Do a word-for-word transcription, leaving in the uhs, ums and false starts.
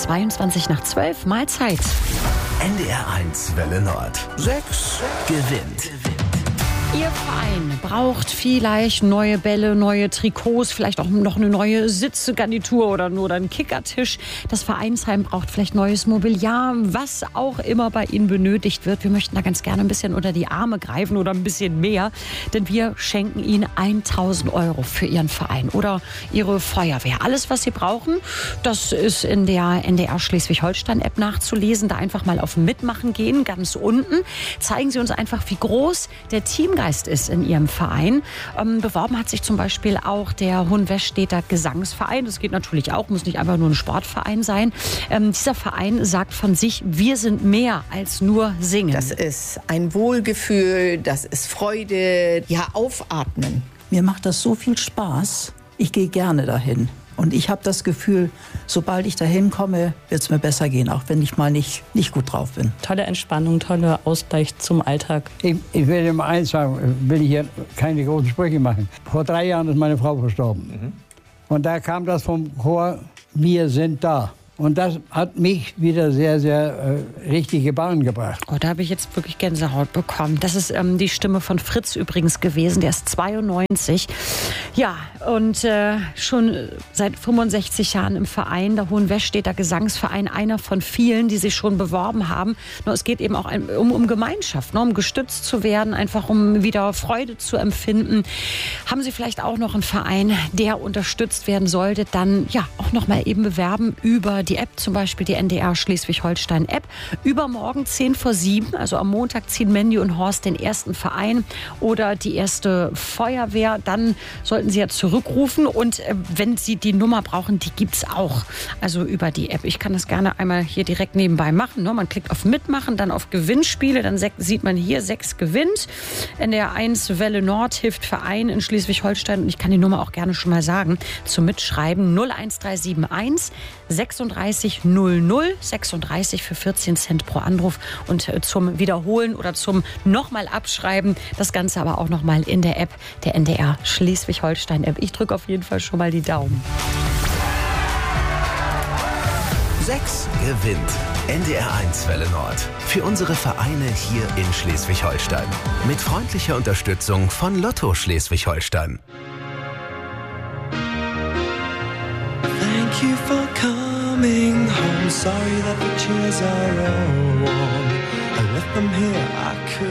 zweiundzwanzig nach zwölf, Mahlzeit. N D R eins Welle Nord. Sechs gewinnt. Ihr Verein braucht vielleicht neue Bälle, neue Trikots, vielleicht auch noch eine neue Sitzgarnitur oder nur einen Kickertisch. Das Vereinsheim braucht vielleicht neues Mobiliar, was auch immer bei Ihnen benötigt wird. Wir möchten da ganz gerne ein bisschen unter die Arme greifen oder ein bisschen mehr, denn wir schenken Ihnen tausend Euro für Ihren Verein oder Ihre Feuerwehr. Alles, was Sie brauchen, das ist in der N D R Schleswig-Holstein-App nachzulesen. Da einfach mal auf Mitmachen gehen, ganz unten. Zeigen Sie uns einfach, wie groß der Teamgeist ist in Ihrem Verein. Ähm, beworben hat sich zum Beispiel auch der Hohenwesteter Gesangsverein. Das geht natürlich auch, muss nicht einfach nur ein Sportverein sein. Ähm, dieser Verein sagt von sich, wir sind mehr als nur singen. Das ist ein Wohlgefühl, das ist Freude, ja, aufatmen. Mir macht das so viel Spaß. Ich gehe gerne dahin. Und ich habe das Gefühl, sobald ich dahin komme, wird es mir besser gehen, auch wenn ich mal nicht, nicht gut drauf bin. Tolle Entspannung, toller Ausgleich zum Alltag. Ich, ich will immer eins sagen, will ich hier keine großen Sprüche machen. Vor drei Jahren ist meine Frau verstorben. Mhm. Und da kam das vom Chor, wir sind da. Und das hat mich wieder sehr, sehr äh, richtige Bahn gebracht. Oh, da habe ich jetzt wirklich Gänsehaut bekommen. Das ist ähm, die Stimme von Fritz übrigens gewesen. Der ist zweiundneunzig. Ja, und äh, schon seit fünfundsechzig Jahren im Verein, der Hohenwesteter Gesangsverein, einer von vielen, die sich schon beworben haben. Nur es geht eben auch um, um Gemeinschaft, ne, um gestützt zu werden, einfach um wieder Freude zu empfinden. Haben Sie vielleicht auch noch einen Verein, der unterstützt werden sollte, dann ja auch noch mal eben bewerben über die App, zum Beispiel die N D R Schleswig-Holstein-App. Übermorgen zehn vor sieben, also am Montag, ziehen Mandy und Horst den ersten Verein oder die erste Feuerwehr. Dann sollten Sie ja zurückrufen und äh, wenn Sie die Nummer brauchen, die gibt es auch. Also über die App. Ich kann das gerne einmal hier direkt nebenbei machen. Ne? Man klickt auf Mitmachen, dann auf Gewinnspiele, dann sieht man hier, sechs gewinnt. N D R eins Welle Nord hilft Verein in Schleswig-Holstein und ich kann die Nummer auch gerne schon mal sagen. Zum Mitschreiben null eins drei sieben eins sechsunddreißig null null sechsunddreißig für vierzehn Cent pro Anruf und zum Wiederholen oder zum nochmal abschreiben. Das Ganze aber auch nochmal in der App der N D R Schleswig-Holstein-App. Ich drücke auf jeden Fall schon mal die Daumen. Sechs gewinnt. N D R eins Welle Nord. Für unsere Vereine hier in Schleswig-Holstein. Mit freundlicher Unterstützung von Lotto Schleswig-Holstein. Thank you for coming home. Sorry that the chairs are all warm. I left them here, I could